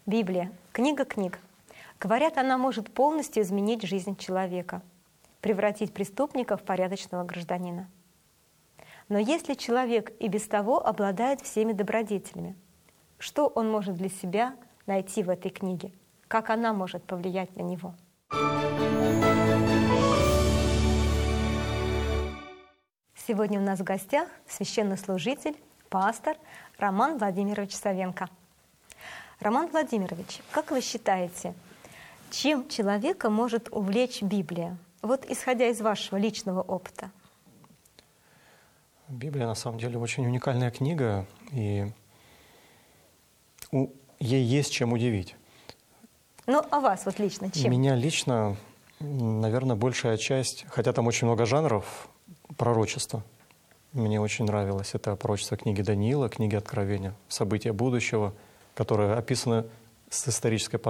Библия – книга книг. Говорят, она может полностью изменить жизнь человека, превратить преступника в порядочного гражданина. Но если человек и без того обладает всеми добродетелями, что он может для себя найти в этой книге? Как она может повлиять на него? Сегодня у нас в гостях священнослужитель, пастор Роман Владимирович Савенко. Роман Владимирович, как вы считаете, чем человека может увлечь Библия? Вот исходя из вашего личного опыта. Библия на самом деле очень уникальная книга, и ей есть чем удивить. Ну, а вас вот лично чем? Меня лично, наверное, большая часть, хотя там очень много жанров, пророчества. Мне очень нравилось. Это пророчество книги Даниила, книги Откровения, события будущего, которые описаны с исторической